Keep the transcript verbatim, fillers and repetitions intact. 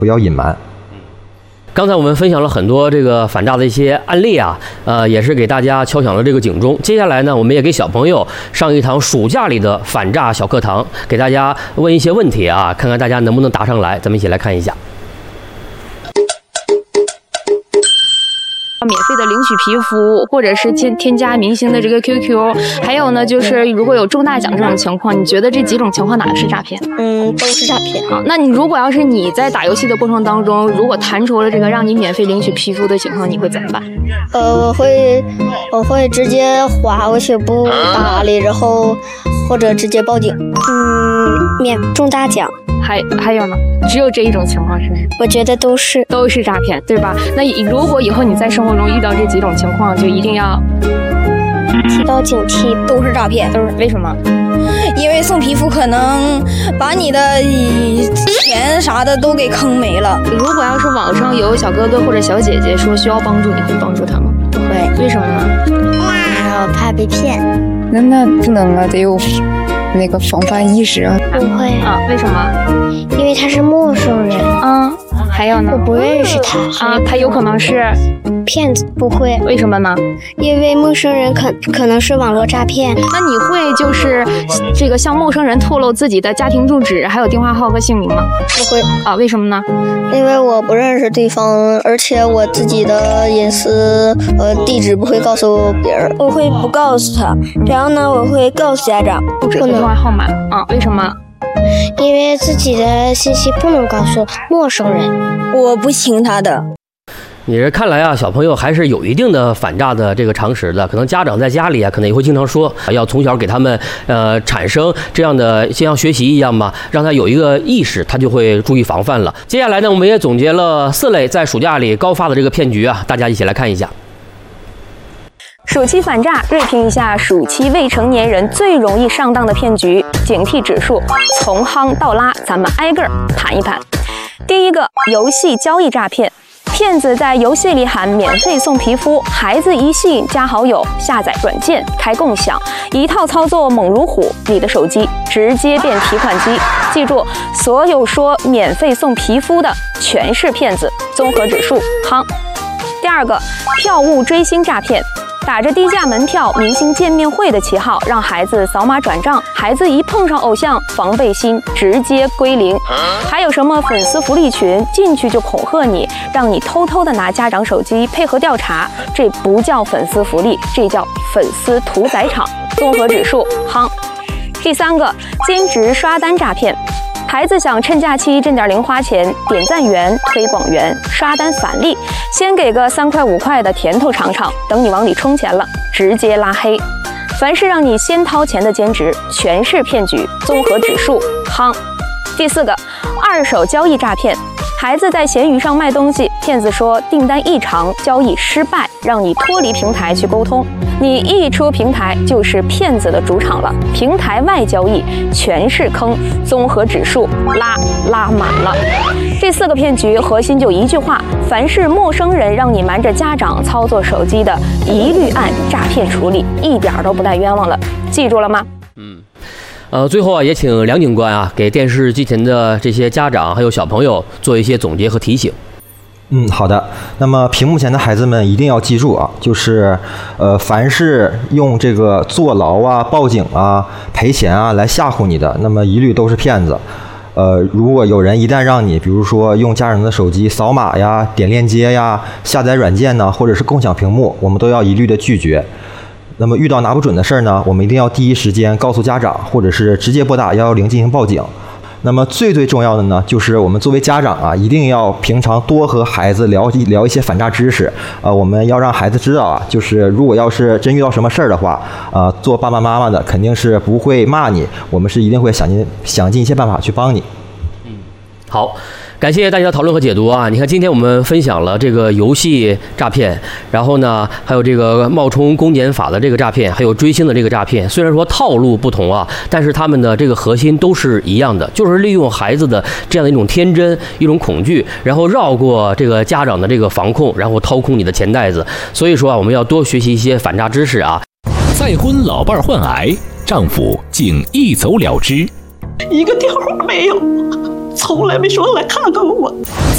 不要隐瞒。 刚才我们分享了很多这个反诈的一些案例啊，呃，也是给大家敲响了这个警钟。接下来呢，我们也给小朋友上一堂暑假里的反诈小课堂，给大家问一些问题啊，看看大家能不能答上来。咱们一起来看一下。 免费的领取皮肤，或者是添添加明星的这个 Q Q， 还有呢，就是如果有中大奖这种情况，你觉得这几种情况哪个是诈骗？ 嗯，都是诈骗。 好，那你如果要是你在打游戏的过程当中，如果弹出了这个让你免费领取皮肤的情况，你会怎么办？ 呃，我会我会直接划过去不搭理，然后或者直接报警。嗯，免中大奖。 还还有呢？只有这一种情况是不是？ 我觉得都是都是诈骗，对吧？那如果以后你在生活中遇到这几种情况，就一定要提高警惕。 都是诈骗， 都是为什么？ 因为送皮肤可能把你的钱啥的都给坑没了。 如果要是网上有小哥哥或者小姐姐说需要帮助，你会帮助他吗？ 不会。 为什么呢？ 我怕被骗。 那那不能啊，得有那个防范意识啊。 不会啊？为什么？ 因为他是陌生人。 嗯，还有呢？ 我不认识他啊，他有可能是骗子。不会。 为什么呢？ 因为陌生人可可能是网络诈骗。 那你会就是这个向陌生人透露自己的家庭住址还有电话号和姓名吗？ 不会啊？为什么呢？ 因为我不认识对方，而且我自己的隐私呃地址不会告诉别人。 我会不告诉他，然后呢，我会告诉家长住址和电话号码啊？为什么？ 因为自己的信息不能告诉陌生人。 我不听他的。 你这看来啊，小朋友还是有一定的反诈的这个常识的。可能家长在家里啊，可能也会经常说，要从小给他们呃产生这样的像学习一样嘛，让他有一个意识，他就会注意防范了。接下来呢，我们也总结了四类在暑假里高发的这个骗局啊，大家一起来看一下。 暑期反诈，锐评一下暑期未成年人最容易上当的骗局，警惕指数从夯到拉，咱们挨个盘一盘。第一个，游戏交易诈骗。骗子在游戏里喊免费送皮肤，孩子一信加好友，下载软件，开共享，一套操作猛如虎，你的手机直接变提款机。记住，所有说免费送皮肤的全是骗子，综合指数夯。第二个，票务追星诈骗。打着低价门票、明星见面会的旗号，让孩子扫码转账，孩子一碰上偶像，防备心直接归零。还有什么粉丝福利群，进去就恐吓你，让你偷偷的拿家长手机配合调查，这不叫粉丝福利，这叫粉丝屠宰场。综合指数夯。第三个，兼职刷单诈骗。孩子想趁假期挣点零花钱，点赞员、推广员、刷单返利，先给个三块五块的甜头尝尝，等你往里充钱了，直接拉黑。凡是让你先掏钱的兼职，全是骗局，综合指数夯。第四个，二手交易诈骗。孩子在闲鱼上卖东西，骗子说订单异常，交易失败，让你脱离平台去沟通。你一出平台就是骗子的主场了，平台外交易全是坑，综合指数拉拉满了。这四个骗局核心就一句话：凡是陌生人让你瞒着家长操作手机的，一律按诈骗处理，一点都不带冤枉了。记住了吗？ 嗯。呃，最后啊，也请梁警官啊，给电视机前的这些家长还有小朋友做一些总结和提醒。 嗯，好的。那么屏幕前的孩子们一定要记住啊，就是，呃，凡是用这个坐牢啊、报警啊、赔钱啊来吓唬你的，那么一律都是骗子。呃，如果有人一旦让你，比如说用家长的手机扫码呀、点链接呀、下载软件呢，或者是共享屏幕，我们都要一律的拒绝。那么遇到拿不准的事儿呢，我们一定要第一时间告诉家长，或者是直接拨打一一零进行报警。那么最最重要的呢，就是我们作为家长啊，一定要平常多和孩子聊一聊一些反诈知识。呃，我们要让孩子知道啊，就是如果要是真遇到什么事儿的话，呃，做爸爸妈妈的肯定是不会骂你，我们是一定会想尽想尽一切办法去帮你。 嗯，好。感谢大家的讨论和解读啊！你看，今天我们分享了这个游戏诈骗，然后呢，还有这个冒充公检法的这个诈骗，还有追星的这个诈骗。虽然说套路不同啊，但是他们的这个核心都是一样的，就是利用孩子的这样的一种天真、一种恐惧，然后绕过这个家长的这个防控，然后掏空你的钱袋子。所以说啊，我们要多学习一些反诈知识啊。 再婚老伴患癌，丈夫竟一走了之， 一个电话没有。从来没说来看看我。